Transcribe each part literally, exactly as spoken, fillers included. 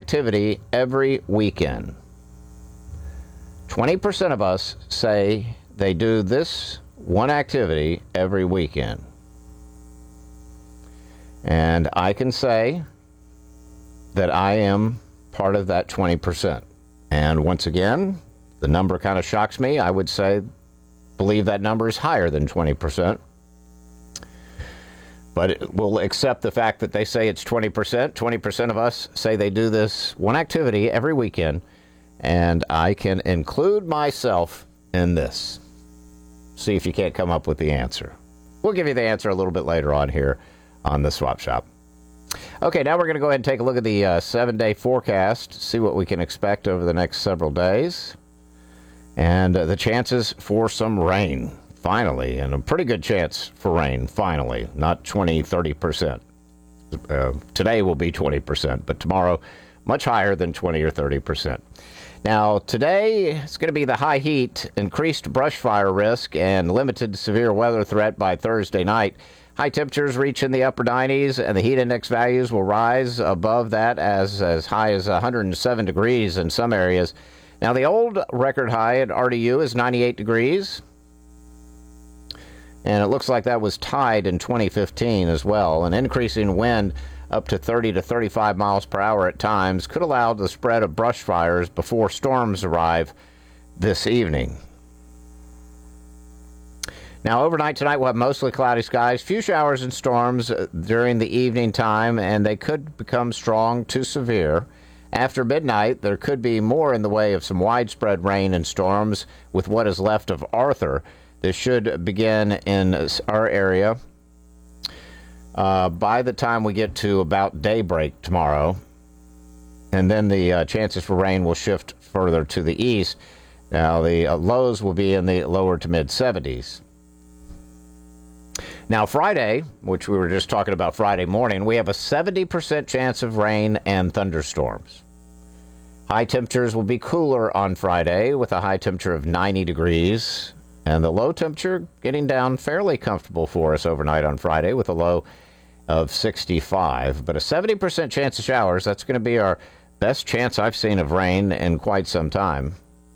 activity every weekend. twenty percent of us say they do this one activity every weekend. And I can say that I am part of that twenty percent. And once again, the number kind of shocks me. I would say, believe that number is higher than twenty percent. But we'll accept the fact that they say it's twenty percent. twenty percent of us say they do this one activity every weekend. And I can include myself in this. See if you can't come up with the answer. We'll give you the answer a little bit later on here on the Swap Shop. Okay, now we're going to go ahead and take a look at the uh, seven-day forecast, see what we can expect over the next several days. And uh, the chances for some rain, finally, and a pretty good chance for rain, finally, not twenty, thirty percent. Uh, today will be twenty percent, but tomorrow much higher than twenty or thirty percent. Now, today it's going to be the high heat, increased brush fire risk, and limited severe weather threat by Thursday night. High temperatures reach in the upper nineties, and the heat index values will rise above that as, as high as one hundred seven degrees in some areas. Now, the old record high at R D U is ninety-eight degrees, and it looks like that was tied in twenty fifteen as well. An increasing wind up to thirty to thirty-five miles per hour at times could allow the spread of brush fires before storms arrive this evening. Now, overnight tonight, we'll have mostly cloudy skies, few showers and storms during the evening time, and they could become strong to severe. After midnight, there could be more in the way of some widespread rain and storms with what is left of Arthur. This should begin in our area Uh, by the time we get to about daybreak tomorrow, and then the uh, chances for rain will shift further to the east. Now, the uh, lows will be in the lower to mid seventies. Now, Friday, which we were just talking about Friday morning, we have a seventy percent chance of rain and thunderstorms. High temperatures will be cooler on Friday with a high temperature of ninety degrees, and the low temperature getting down fairly comfortable for us overnight on Friday with a low of sixty-five. But a seventy percent chance of showers, that's going to be our best chance I've seen of rain in quite some time.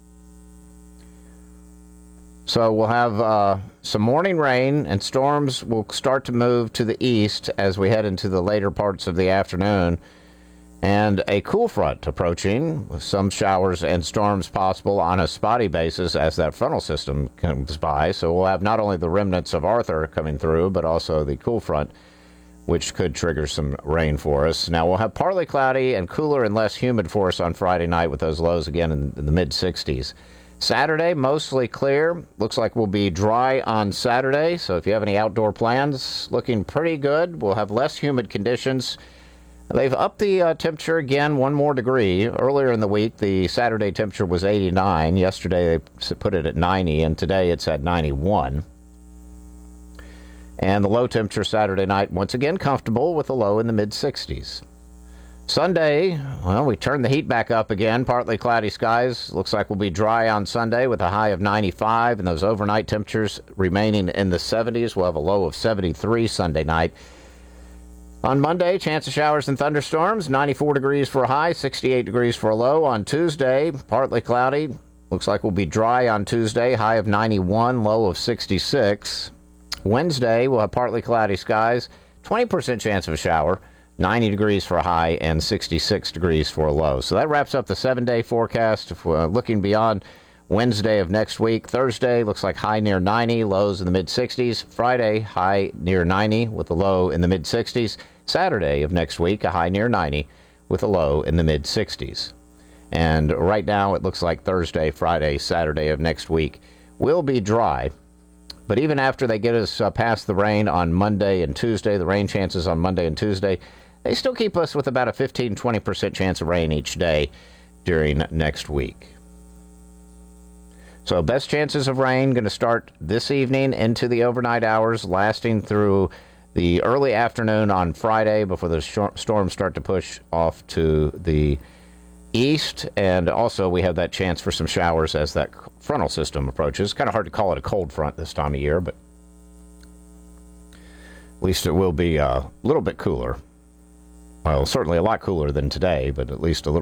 So we'll have uh, some morning rain, and storms will start to move to the east as we head into the later parts of the afternoon. And a cool front approaching with some showers and storms possible on a spotty basis as that frontal system comes by. So we'll have not only the remnants of Arthur coming through, but also the cool front, which could trigger some rain for us. Now, we'll have partly cloudy and cooler and less humid for us on Friday night with those lows again in, in the mid sixties. Saturday, mostly clear. Looks like we'll be dry on Saturday. So if you have any outdoor plans, looking pretty good. We'll have less humid conditions. They've upped the uh, temperature again one more degree. Earlier in the week, the Saturday temperature was eighty-nine. Yesterday, they put it at ninety, and today it's at ninety-one. And the low temperature Saturday night, once again, comfortable with a low in the mid sixties. Sunday, well, we turn the heat back up again. Partly cloudy skies. Looks like we'll be dry on Sunday with a high of ninety-five, and those overnight temperatures remaining in the seventies. We'll have a low of seventy-three Sunday night. On Monday, chance of showers and thunderstorms, ninety-four degrees for a high, sixty-eight degrees for a low. On Tuesday, partly cloudy. Looks like we'll be dry on Tuesday, high of ninety-one, low of sixty-six. Wednesday, we'll have partly cloudy skies, twenty percent chance of a shower, ninety degrees for a high, and sixty-six degrees for a low. So that wraps up the seven-day forecast. If we're looking beyond Wednesday of next week, Thursday looks like high near ninety, lows in the mid sixties. Friday, high near ninety with a low in the mid sixties. Saturday of next week, a high near ninety with a low in the mid sixties. And right now it looks like Thursday, Friday, Saturday of next week will be dry. But even after they get us uh, past the rain on Monday and Tuesday, the rain chances on Monday and Tuesday, they still keep us with about a fifteen to twenty percent chance of rain each day during next week. So best chances of rain going to start this evening into the overnight hours, lasting through the early afternoon on Friday before the sh- storms start to push off to the east. And also we have that chance for some showers as that frontal system approaches. Kind of hard to call it a cold front this time of year, but at least it will be a little bit cooler. Well, certainly a lot cooler than today, but at least a little